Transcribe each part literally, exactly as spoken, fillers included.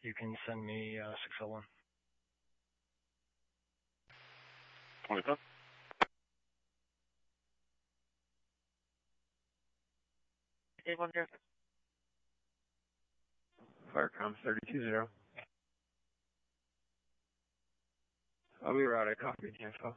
you can send me uh, six oh one. twenty-five. eight one zero. Firecom thirty-two zero. I'll be right. I copied the info.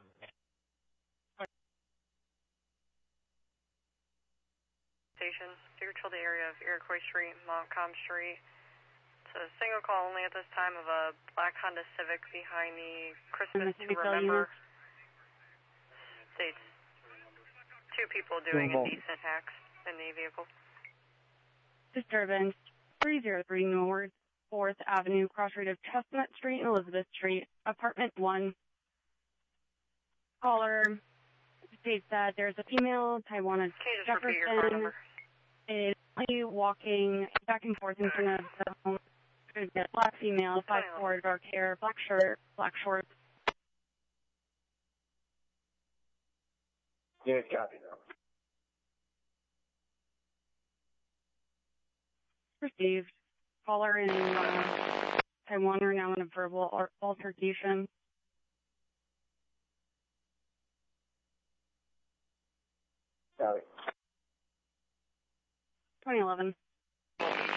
Station, clear to the area of Iroquois Street, Montcalm Street. It's a single call only at this time of a black Honda Civic behind the Christmas to Remember. States two people doing indecent acts in the vehicle. Disturbance three oh three North fourth Avenue, cross rate of Chestnut Street and Elizabeth Street, apartment one. Caller states that there's a female, Taiwan Jefferson, is walking back and forth in front of the home. There's a black female, five four, dark hair, black shirt, black shorts. Yeah, copy now. Received. Caller and uh, Taiwan are now in a verbal altercation. Copy. twenty eleven.